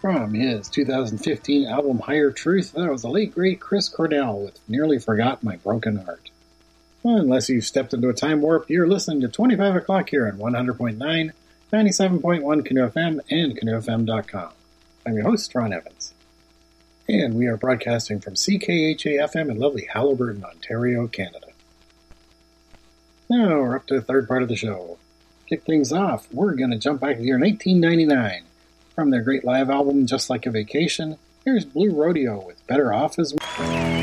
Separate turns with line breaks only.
From his 2015 album Higher Truth, that was the late great Chris Cornell with Nearly Forgot My Broken Heart. Well, unless you've stepped into a time warp, you're listening to 25 o'clock here on 100.9, 97.1 Canoe FM, and canoefm.com. I'm your host, Ron Evans. And we are broadcasting from CKHA-FM in lovely Haliburton, Ontario, Canada. Now we're up to the third part of the show. Kick things off, we're going to jump back to the year 1999. From their great live album, Just Like a Vacation, here's Blue Rodeo with Better Off As Well.